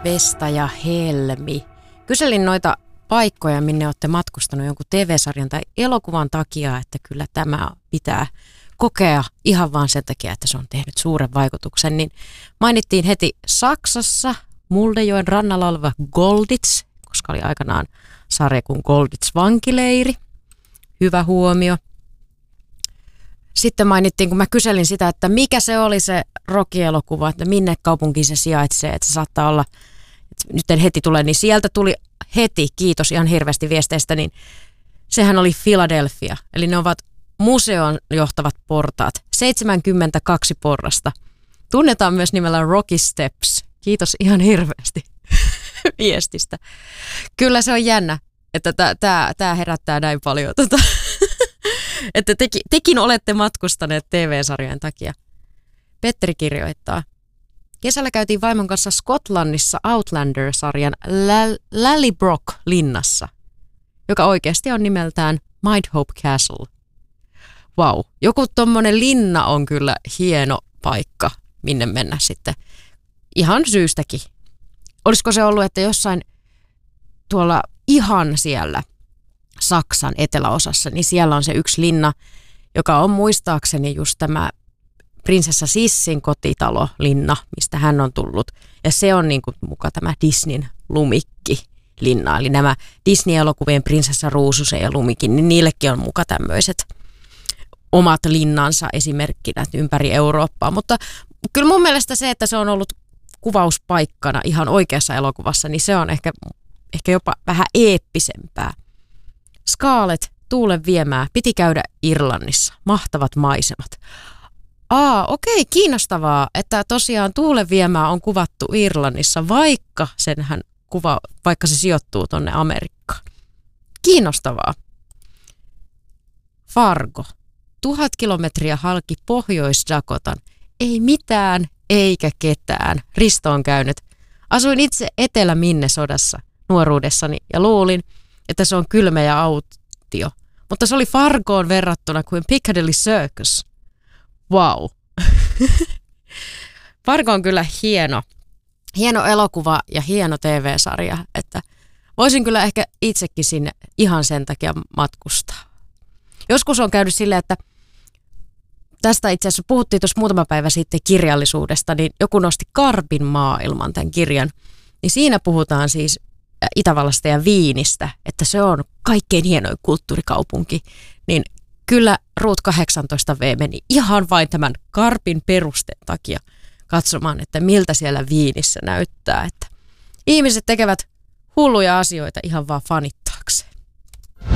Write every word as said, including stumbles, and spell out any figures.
Vesta ja Helmi. Kyselin noita paikkoja, minne olette matkustanut jonkun T V-sarjan tai elokuvan takia, että kyllä tämä pitää kokea ihan vaan sen takia, että se on tehnyt suuren vaikutuksen. Niin mainittiin heti Saksassa Muldejoen rannalla oleva Golditz, koska oli aikanaan sarja kuin Golditz-vankileiri. Hyvä huomio. Sitten mainittiin, kun mä kyselin sitä, että mikä se oli se Rocky-elokuva, että minne kaupunkiin se sijaitsee, että se saattaa olla, että nyt en heti tule, niin sieltä tuli heti, kiitos ihan hirveästi viesteistä, niin sehän oli Philadelphia. Eli ne ovat museon johtavat portaat, seitsemänkymmentäkaksi porrasta. Tunnetaan myös nimellä Rocky Steps. Kiitos ihan hirveästi viestistä. Kyllä se on jännä, että tämä herättää näin paljon. Tota. Että teki, tekin olette matkustaneet T V-sarjojen takia. Petteri kirjoittaa. Kesällä käytiin vaimon kanssa Skotlannissa Outlander-sarjan Lallybroch-linnassa, joka oikeasti on nimeltään Mindhope Castle. Vau, wow. Joku tommonen linna on kyllä hieno paikka, minne mennä sitten. Ihan syystäkin. Olisiko se ollut, että jossain tuolla ihan siellä Saksan eteläosassa, niin siellä on se yksi linna, joka on muistaakseni just tämä prinsessa Sissin kotitalo linna, mistä hän on tullut. Ja se on niin kuin muka tämä Disneyn lumikki linna. Eli nämä Disney-elokuvien prinsessa Ruususen ja Lumikin, niin niillekin on muka tämmöiset omat linnansa esimerkkinä ympäri Eurooppaa. Mutta kyllä mun mielestä se, että se on ollut kuvauspaikkana ihan oikeassa elokuvassa, niin se on ehkä, ehkä jopa vähän eeppisempää. Scarlett, tuulen viemää, piti käydä Irlannissa. Mahtavat maisemat. Aa, okei, kiinnostavaa, että tosiaan tuulen viemää on kuvattu Irlannissa, vaikka, senhän kuva, vaikka se sijoittuu tonne Amerikkaan. Kiinnostavaa. Fargo. Tuhat kilometriä halki Pohjois-Dakotan. Ei mitään eikä ketään. Risto on käynyt. Asuin itse Etelä-Minnesodassa nuoruudessani ja luulin, että se on kylmä ja autio. Mutta se oli Fargoon verrattuna kuin Piccadilly Circus. Wow. Fargo on kyllä hieno. Hieno elokuva ja hieno T V-sarja. Että voisin kyllä ehkä itsekin sinne ihan sen takia matkustaa. Joskus on käynyt silleen, että tästä itse asiassa puhuttiin tuossa muutama päivä sitten kirjallisuudesta, niin joku nosti Karbin maailman tämän kirjan. Niin siinä puhutaan siis Itävallasta ja Viinistä, että se on kaikkein hienoin kulttuurikaupunki, niin kyllä Route kahdeksantoista V meni ihan vain tämän Karbin perusteen takia katsomaan, että miltä siellä Viinissä näyttää, että ihmiset tekevät hulluja asioita ihan vaan fanittamalla.